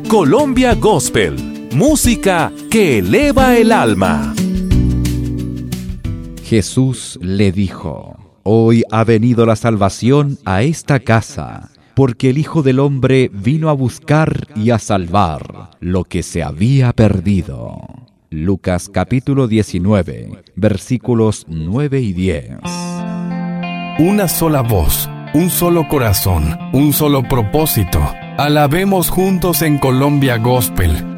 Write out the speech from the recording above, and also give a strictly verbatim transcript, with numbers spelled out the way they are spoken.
Colombia Gospel, música que eleva el alma. Jesús le dijo: Hoy ha venido la salvación a esta casa, porque el Hijo del Hombre vino a buscar y a salvar lo que se había perdido. Lucas capítulo diecinueve, versículos nueve y diez. Una sola voz, un solo corazón, un solo propósito. Alabemos juntos en Colombia Gospel,